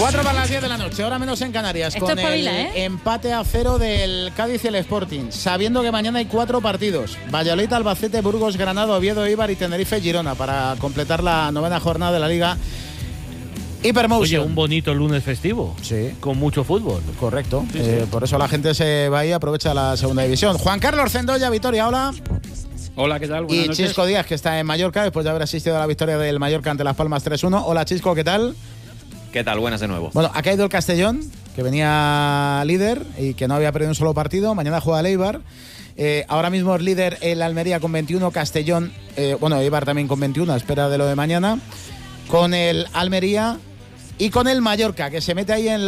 4 para las 10 de la noche, hora menos en Canarias. Esto con es pabila, el empate a 0 del Cádiz y el Sporting, sabiendo que mañana hay 4 partidos: Valladolid, Albacete, Burgos, Granada, Oviedo, Eibar y Tenerife, Girona, para completar la 9ª jornada de la Liga Hypermotion. Oye, un bonito lunes festivo. Sí. Con mucho fútbol. Correcto. Sí, sí. Por eso la gente se va ahí y aprovecha la segunda división. Juan Carlos Cendoya, Vitoria, hola. Hola, ¿qué tal? Buenas y noches. Chisco Díaz, que está en Mallorca, después de haber asistido a la victoria del Mallorca ante Las Palmas 3-1. Hola, Chisco, ¿qué tal? ¿Qué tal? Buenas de nuevo. Bueno, ha caído el Castellón, que venía líder y que no había perdido un solo partido. Mañana juega el Eibar. Ahora mismo es líder el Almería con 21, Castellón, Eibar también con 21, a espera de lo de mañana. Con el Almería y con el Mallorca, que se mete ahí en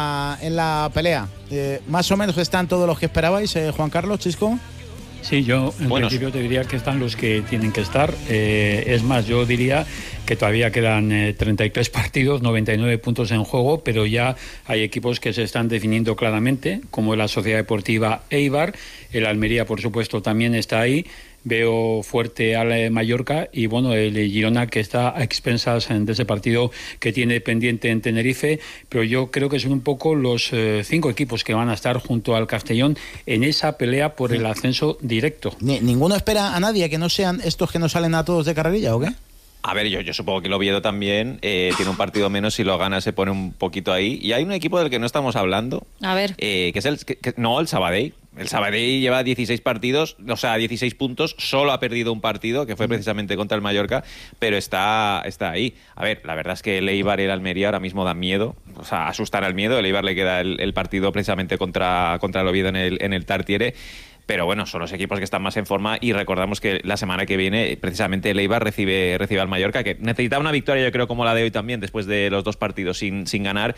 la pelea. Más o menos están todos los que esperabais, Juan Carlos, Chisco. Sí, yo en principio te diría que están los que tienen que estar. Es más, yo diría que todavía quedan 33 partidos, 99 puntos en juego, pero ya hay equipos que se están definiendo claramente, como la Sociedad Deportiva Eibar. El Almería, por supuesto, también está ahí. Veo fuerte al Mallorca y bueno, el Girona, que está a expensas de ese partido que tiene pendiente en Tenerife, pero yo creo que son un poco los 5 equipos que van a estar junto al Castellón en esa pelea por el ascenso directo. ¿Ninguno espera a nadie que no sean estos que nos salen a todos de carrerilla o qué? A ver, yo supongo que el Oviedo también tiene un partido menos, si lo gana se pone un poquito ahí. Y hay un equipo del que no estamos hablando, A ver. que es el Sabadell. El Sabadell lleva 16 partidos, o sea, 16 puntos, solo ha perdido un partido, que fue precisamente contra el Mallorca, pero está ahí. A ver, la verdad es que el Eibar y el Almería ahora mismo dan miedo, o sea, asustan al miedo. El Eibar le queda el partido precisamente contra el Oviedo en el Tartiere. Pero bueno, son los equipos que están más en forma y recordamos que la semana que viene precisamente el Eibar recibe al Mallorca, que necesita una victoria, yo creo, como la de hoy también, después de los 2 partidos sin ganar.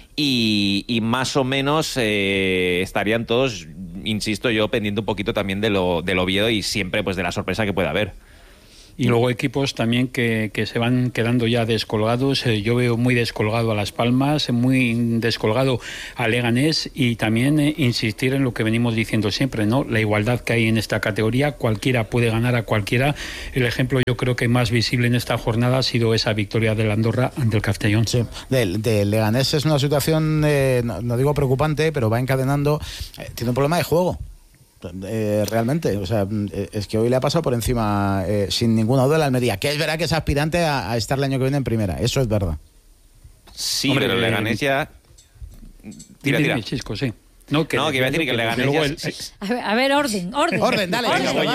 Y más o menos estarían todos, insisto yo, pendiente un poquito también del Oviedo y siempre pues de la sorpresa que pueda haber. Y luego equipos también que se van quedando ya descolgados. Yo veo muy descolgado a Las Palmas, muy descolgado a Leganés y también insistir en lo que venimos diciendo siempre, ¿no? La igualdad que hay en esta categoría, cualquiera puede ganar a cualquiera. El ejemplo yo creo que más visible en esta jornada ha sido esa victoria del Andorra ante el Castellón. Sí, del Leganés es una situación, no digo preocupante, pero va encadenando, tiene un problema de juego. Realmente, o sea, es que hoy le ha pasado por encima sin ninguna duda la Almería, que es verdad que es aspirante a estar el año que viene en primera, eso es verdad. Sí, hombre, pero el Leganés ya... Tira. Chisco, sí. No, que iba a decir que el Leganés A ver, orden, dale.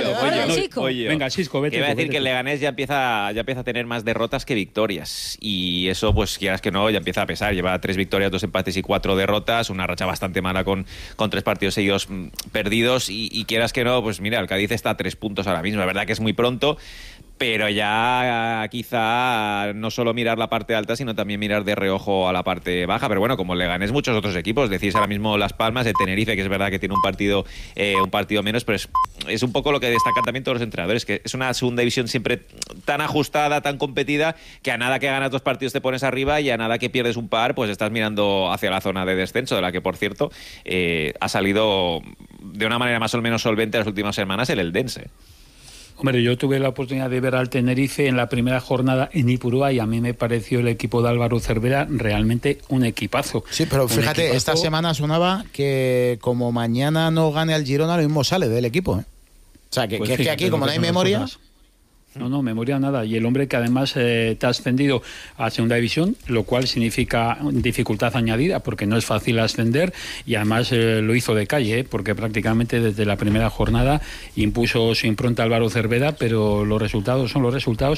Venga, Chisco, vete. Que iba a decir que el Leganés ya empieza a tener más derrotas que victorias. Y eso, pues quieras que no, ya empieza a pesar. Lleva 3 victorias, 2 empates y 4 derrotas. Una racha bastante mala con 3 partidos seguidos perdidos. Y quieras que no, pues mira, el Cádiz está a 3 puntos ahora mismo. La verdad que es muy pronto. Pero ya quizá no solo mirar la parte alta, sino también mirar de reojo a la parte baja. Pero bueno, como le ganes muchos otros equipos, decís ahora mismo Las Palmas, de Tenerife, que es verdad que tiene un partido menos, pero es un poco lo que destacan también todos los entrenadores, que es una segunda división siempre tan ajustada, tan competida, que a nada que ganas 2 partidos te pones arriba y a nada que pierdes un par, pues estás mirando hacia la zona de descenso, de la que, por cierto, ha salido de una manera más o menos solvente las últimas semanas el Eldense. Hombre, yo tuve la oportunidad de ver al Tenerife en la primera jornada en Ipurúa y a mí me pareció el equipo de Álvaro Cervera realmente un equipazo. Sí, pero fíjate, esta semana sonaba que como mañana no gane al Girona, lo mismo sale del equipo, ¿eh? O sea, que, pues que aquí, como no hay memoria... No, memoria nada. Y el hombre que además te ha ascendido a segunda división, lo cual significa dificultad añadida, porque no es fácil ascender, y además lo hizo de calle, porque prácticamente desde la primera jornada impuso su impronta Álvaro Cervera, pero los resultados son los resultados,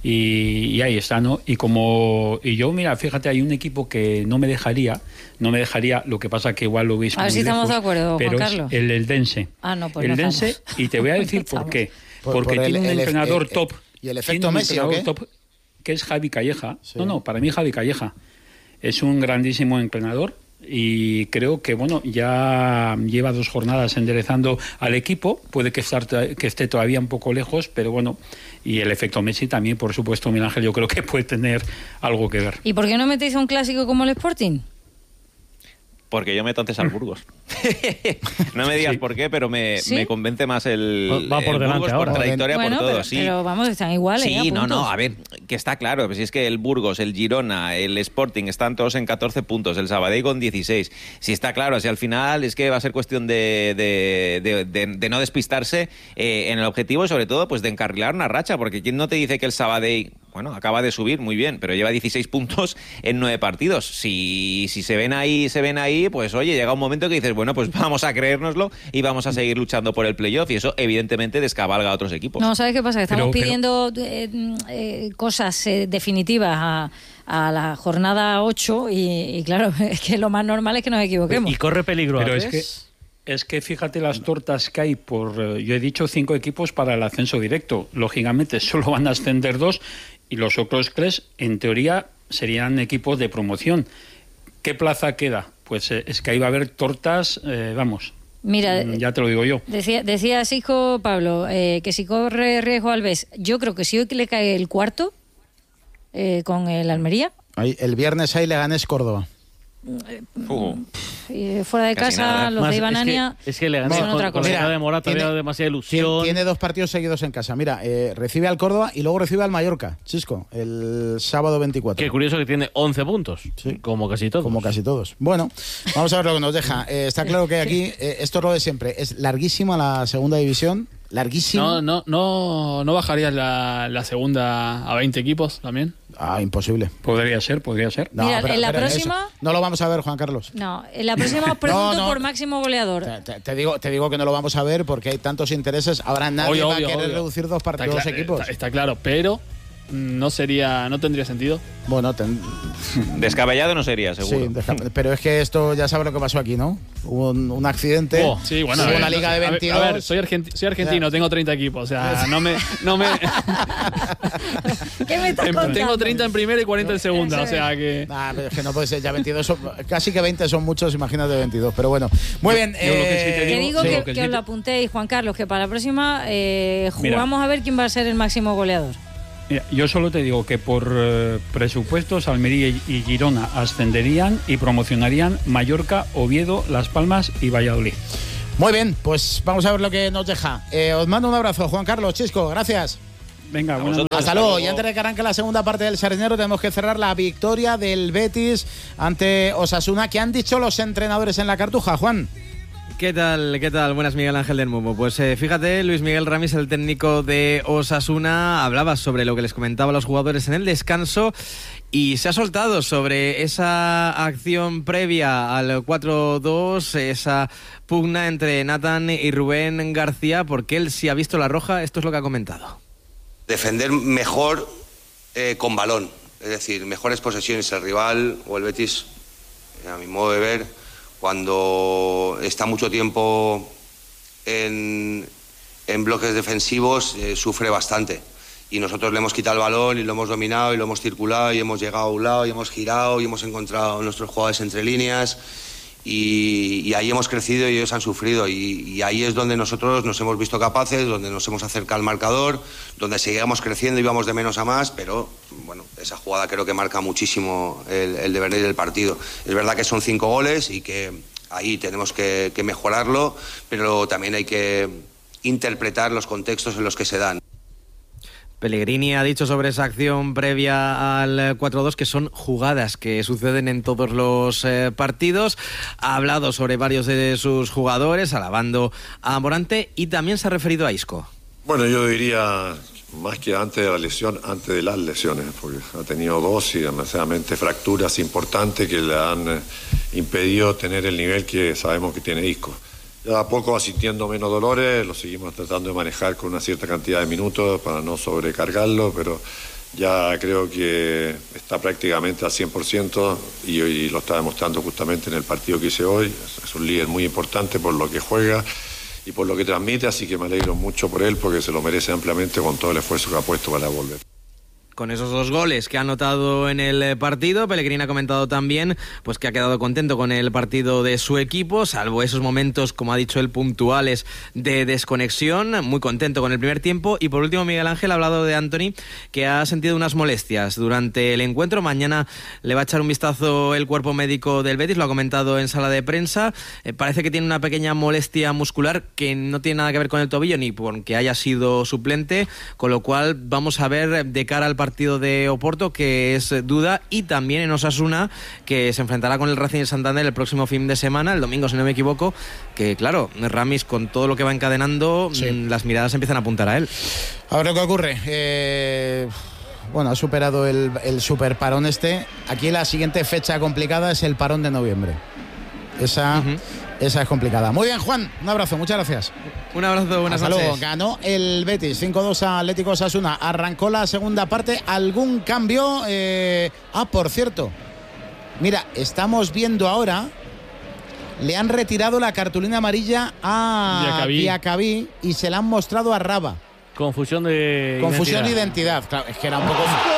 y ahí está, ¿no? Y yo, mira, fíjate, hay un equipo que no me dejaría, lo que pasa que igual lo veis a ver si estamos de acuerdo, pero Juan Carlos. Es el Eldense. Pues el Eldense, y te voy a decir por qué. Porque tiene un entrenador top. ¿Y el efecto Messi o qué? Top, que es Javi Calleja. Sí. No, para mí Javi Calleja es un grandísimo entrenador y creo que, bueno, ya lleva 2 jornadas enderezando al equipo. Puede que esté todavía un poco lejos, pero bueno, y el efecto Messi también, por supuesto, Miguel Ángel, yo creo que puede tener algo que ver. ¿Y por qué no metéis a un clásico como el Sporting? Porque yo meto antes al Burgos. No me digas por qué, pero me convence más el va por delante Burgos ahora. por trayectoria, Bueno, por todo. pero, Sí. pero vamos, están iguales. Sí, no, a ver, que está claro, pues si es que el Burgos, el Girona, el Sporting están todos en 14 puntos, el Sabadell con 16. Si está claro, si al final es que va a ser cuestión de no despistarse en el objetivo y sobre todo pues de encarrilar una racha, porque ¿quién no te dice que el Sabadell, bueno, acaba de subir muy bien, pero lleva 16 puntos en 9 partidos? Si se ven ahí, pues oye, llega un momento que dices, bueno, pues vamos a creérnoslo y vamos a seguir luchando por el playoff, y eso evidentemente descabalga a otros equipos. No, ¿sabes qué pasa? Que estamos Pero- pidiendo cosas definitivas a la jornada 8 y claro, es que lo más normal es que nos equivoquemos. Y corre peligro Pero Alavés. es que fíjate las tortas que hay por... yo he dicho 5 equipos para el ascenso directo. Lógicamente solo van a ascender 2 y los otros 3, en teoría, serían equipos de promoción. ¿Qué plaza queda? Pues es que ahí va a haber tortas, vamos, Mira, ya te lo digo yo. decía Sico Pablo que si corre riesgo Alves, yo creo que si hoy le cae el cuarto con el Almería, Ahí, el viernes hay Leganés Córdoba. fuera de Casi casa, nada. los Más, de Ibanania es que le gané son otra con cosa. la llegada de Morata, Tiene- había demasiada ilusión. Tiene 2 partidos seguidos en casa. Mira, recibe al Córdoba y luego recibe al Mallorca, Chisco, el sábado 24. Qué curioso que tiene 11 puntos, Sí. como casi todos. Como casi todos. Bueno, vamos a ver lo que nos deja. Está claro que aquí, esto es lo de siempre, es larguísima la segunda división, larguísima. No bajarías la segunda a 20 equipos también. Imposible. Podría ser. No, Mira, en la eso próxima- no lo vamos a ver, Juan Carlos. No, en la próxima os pregunto No. por máximo goleador. Te digo que no lo vamos a ver porque hay tantos intereses. Ahora nadie va a querer reducir dos equipos. Está claro, pero no tendría sentido. Bueno, Descabellado no sería, seguro. sí, pero es que esto ya sabes lo que pasó aquí, ¿no? Hubo un accidente. Sí, bueno, hubo a ver, una liga de 22. A ver, soy argentino, tengo 30 equipos, o sea, no me ¿Qué me estás contando? tengo 30 en primera y 40 en segunda, o sea que Pero es que no puede ser, ya 22 casi que 20 son muchos, imagínate 22, pero bueno. Muy bien. lo que sí te Te digo Sí, que, lo que sí os te- lo apuntéis, Juan Carlos, que para la próxima jugamos a ver quién va a ser el máximo goleador. Mira, yo solo te digo que por presupuestos Almería y Girona ascenderían y promocionarían Mallorca, Oviedo, Las Palmas y Valladolid. Muy bien, pues vamos a ver lo que nos deja. Os mando un abrazo, Juan Carlos, Chisco, gracias. Venga, buenas vosotros. Hasta luego. Y antes de que arranque la segunda parte del Sardinero, tenemos que cerrar la victoria del Betis ante Osasuna. ¿Qué han dicho los entrenadores en la Cartuja, Juan? ¿Qué tal? Buenas, Miguel Ángel del Mumo. Pues fíjate, Luis Miguel Ramis, el técnico de Osasuna, hablaba sobre lo que les comentaba a los jugadores en el descanso y se ha soltado sobre esa acción previa al 4-2, esa pugna entre Nathan y Rubén García, porque él sí ha visto la roja. Esto es lo que ha comentado. Defender mejor con balón, es decir, mejores posesiones. El rival o el Betis, a mi modo de ver, cuando está mucho tiempo en bloques defensivos, sufre bastante. Y nosotros le hemos quitado el balón y lo hemos dominado y lo hemos circulado y hemos llegado a un lado y hemos girado y hemos encontrado a nuestros jugadores entre líneas. Y ahí hemos crecido y ellos han sufrido, y ahí es donde nosotros nos hemos visto capaces, donde nos hemos acercado al marcador, donde seguíamos creciendo y íbamos de menos a más, pero bueno, esa jugada creo que marca muchísimo el devenir del partido. Es verdad que son 5 goles y que ahí tenemos que mejorarlo, pero también hay que interpretar los contextos en los que se dan. Pellegrini ha dicho sobre esa acción previa al 4-2 que son jugadas que suceden en todos los partidos. Ha hablado sobre varios de sus jugadores, alabando a Morante, y también se ha referido a Isco. Bueno, yo diría más que antes de la lesión, antes de las lesiones, porque ha tenido 2 y demasiadamente fracturas importantes que le han impedido tener el nivel que sabemos que tiene Isco. Ya a poco va sintiendo menos dolores, lo seguimos tratando de manejar con una cierta cantidad de minutos para no sobrecargarlo, pero ya creo que está prácticamente al 100% y hoy lo está demostrando justamente en el partido que hice hoy. Es un líder muy importante por lo que juega y por lo que transmite, así que me alegro mucho por él porque se lo merece ampliamente con todo el esfuerzo que ha puesto para volver. con esos 2 goles que ha anotado en el partido. Pellegrini ha comentado también pues que ha quedado contento con el partido de su equipo, salvo esos momentos, como ha dicho él, puntuales de desconexión. Muy contento con el primer tiempo. Y por último, Miguel Ángel ha hablado de Antony, que ha sentido unas molestias durante el encuentro. Mañana le va a echar un vistazo el cuerpo médico del Betis, lo ha comentado en sala de prensa. Parece que tiene una pequeña molestia muscular que no tiene nada que ver con el tobillo ni porque haya sido suplente, con lo cual vamos a ver de cara al partido de Oporto, que es duda, y también en Osasuna, que se enfrentará con el Racing de Santander el próximo fin de semana, el domingo si no me equivoco, que claro, Ramis con todo lo que va encadenando, las miradas empiezan a apuntar a él. A ver lo que ocurre. Bueno, ha superado el super parón este. Aquí la siguiente fecha complicada es el parón de noviembre. Esa es complicada. Muy bien, Juan, un abrazo, muchas gracias. Un abrazo, buenas noches. Luego. Ganó el Betis 5-2 a Atlético Osasuna. Arrancó la segunda parte. ¿Algún cambio? Por cierto, mira, estamos viendo ahora, le han retirado la cartulina amarilla a Diacabí y se la han mostrado a Raba. Confusión de identidad. Claro, es que era un poco